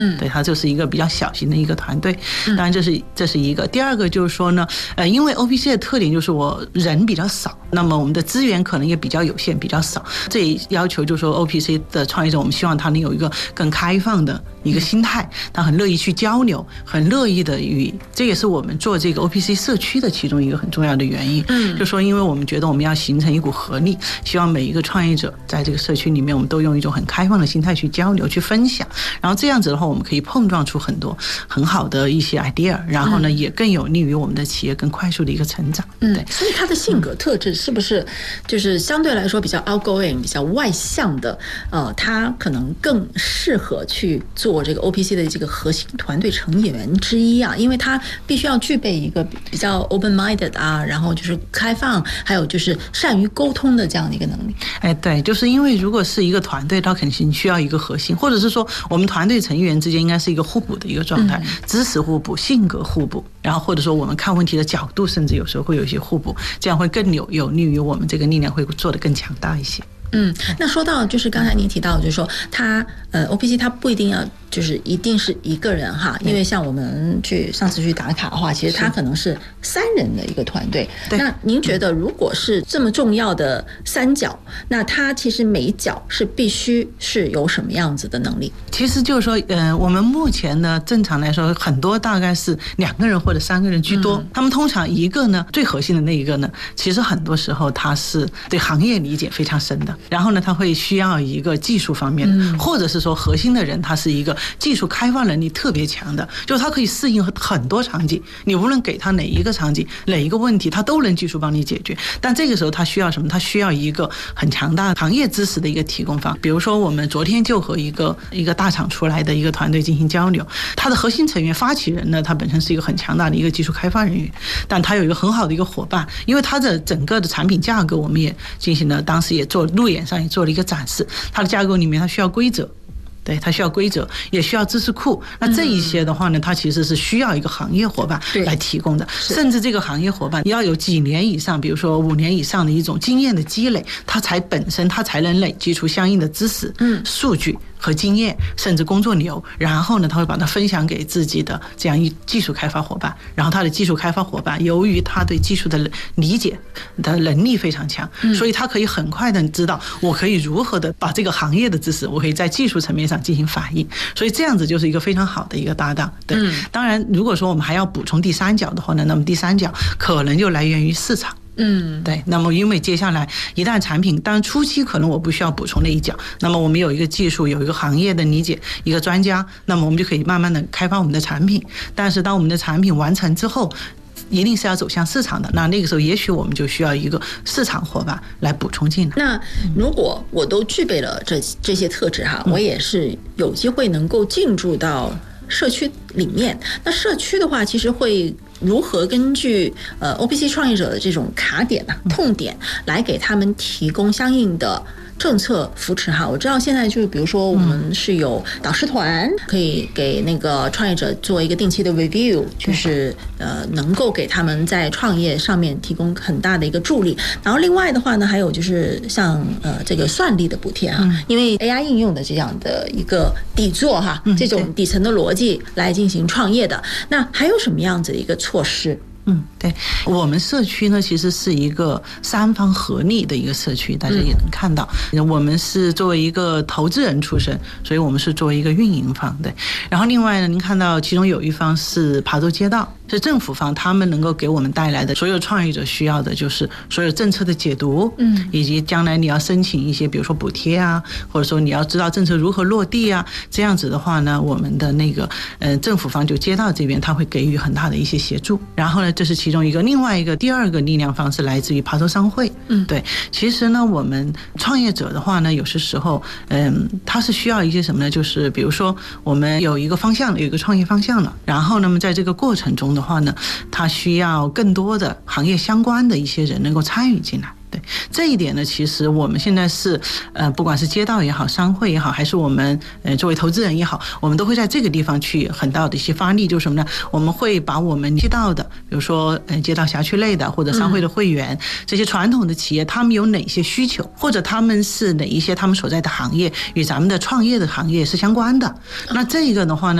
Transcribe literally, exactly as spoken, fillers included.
嗯，对，它就是一个比较小型的一个团队。当然这是这是一个。第二个就是说呢，呃，因为 O P C 的特点就是我人比较少，那么我们的资源可能也比较有限，比较少。这也要求就是说 O P C 的创业者，我们希望他能有一个更开放的一个心态，他很乐意去交流，很乐意的与，这也是我们做这个 O P C 社区的其中一个很重要的原因。嗯，就说因为我们觉得我们要形成一股合力，希望每一个创业者在这个社区里面，我们都用一种很开放的心态去交流、去分享，然后这样子的话，我们可以碰撞出很多很好的一些 idea， 然后呢，也更有利于我们的企业更快速的一个成长。 嗯，对，所以他的性格特质是不是就是相对来说比较 outgoing、比较外向的？呃，他可能更适合去做这个 O P C 的这个核心团队成员之一啊，因为他必须要具备一个比较 open-minded 啊，然后就是开放，还有就是善于沟通的这样的一个能力。 哎，对，就是因为如果是一个团队，它肯定需要一个核心，或者是说我们团队成员之间应该是一个互补的一个状态，知识互补、性格互补，然后或者说我们看问题的角度，甚至有时候会有一些互补，这样会更有有利于我们这个力量会做得更强大一些。 嗯，那说到就是刚才您提到，就是说他呃 O P C 他不一定要就是一定是一个人哈，因为像我们去上次去打卡的话，其实他可能是三人的一个团队。那您觉得如果是这么重要的三角，那他其实每一角是必须是有什么样子的能力？ 其实就是说，呃，我们目前呢，正常来说，很多大概是两个人或者三个人居多。嗯、他们通常一个呢，最核心的那一个呢，其实很多时候他是对行业理解非常深的。然后呢，他会需要一个技术方面的，嗯、或者是说核心的人，他是一个技术开发能力特别强的，就是他可以适应很多场景。你无论给他哪一个场景、哪一个问题，他都能技术帮你解决。但这个时候他需要什么？他需要一个很强大的行业知识的一个提供方。比如说，我们昨天就和一个一个大厂出来的一个团队进行交流，他的核心成员发起人呢，他本身是一个很强大的一个技术开发人员，但他有一个很好的一个伙伴，因为他的整个的产品架构，我们也进行了，当时也做路演上也做了一个展示，它的架构里面它需要规则。对，它需要规则，也需要知识库。那这一些的话呢，它其实是需要一个行业伙伴来提供的，甚至这个行业伙伴要有几年以上，比如说五年以上的一种经验的积累，它才本身它才能累积出相应的知识、嗯、数据和经验，甚至工作流。然后呢，他会把它分享给自己的这样一技术开发伙伴。然后他的技术开发伙伴，由于他对技术的理解的能力非常强，所以他可以很快的知道我可以如何的把这个行业的知识，我可以在技术层面上进行反应。所以这样子就是一个非常好的一个搭档。对，当然如果说我们还要补充第三角的话呢，那么第三角可能就来源于市场。嗯，对。那么因为接下来一旦产品，当然初期可能我不需要补充那一角，那么我们有一个技术，有一个行业的理解，一个专家，那么我们就可以慢慢的开发我们的产品。但是当我们的产品完成之后，一定是要走向市场的，那那个时候也许我们就需要一个市场伙伴来补充进来。 那如果我都具备了这这些特质哈，我也是有机会能够进驻到社区里面。那社区的话，其实会如何根据呃 O P C 创业者的这种卡点啊、痛点，来给他们提供相应的政策扶持哈？我知道现在就是比如说我们是有导师团，可以给那个创业者做一个定期的 review， 就是呃能够给他们在创业上面提供很大的一个助力。然后另外的话呢，还有就是像呃这个算力的补贴哈，因为 A I 应用的这样的一个底座哈，这种底层的逻辑来进行创业的，那还有什么样子的一个措施？ 嗯，对，我们社区呢其实是一个三方合力的一个社区，大家也能看到，嗯、我们是作为一个投资人出身，所以我们是作为一个运营方，对。然后另外呢，您看到其中有一方是琶洲街道，是政府方，他们能够给我们带来的所有创业者需要的就是所有政策的解读，嗯，以及将来你要申请一些，比如说补贴啊，或者说你要知道政策如何落地啊，这样子的话呢，我们的那个呃政府方就街道这边他会给予很大的一些协助。然后呢，这是其中一个，另外一个第二个力量方是来自于琶洲商会，嗯，对。其实呢，我们创业者的话呢，有些时候，嗯，他是需要一些什么呢？就是比如说我们有一个方向了，有一个创业方向了，然后那么在这个过程中的话呢，他需要更多的行业相关的一些人能够参与进来。 对这一点呢，其实我们现在是呃，不管是街道也好，商会也好，还是我们呃作为投资人也好，我们都会在这个地方去很大的一些发力，就是什么呢？我们会把我们街道的，比如说呃街道辖区类的或者商会的会员，嗯、这些传统的企业，他们有哪些需求，或者他们是哪一些他们所在的行业与咱们的创业的行业是相关的。那这个的话呢？